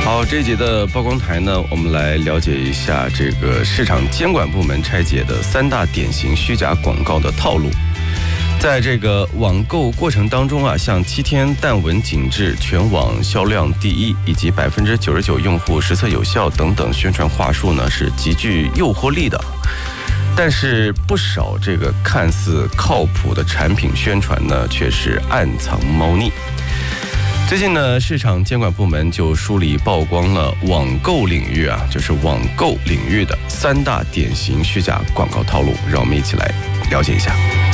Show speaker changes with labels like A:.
A: 好，这一节的曝光台呢，我们来了解一下这个市场监管部门拆解的3大典型虚假广告的套路。在这个网购过程当中啊，像7天淡纹紧致、全网销量第一以及99%用户实测有效等等宣传话术呢，是极具诱惑力的。但是不少这个看似靠谱的产品宣传呢，却是暗藏猫腻。最近呢，市场监管部门就梳理曝光了网购领域啊，就是网购领域的3大典型虚假广告套路，让我们一起来了解一下。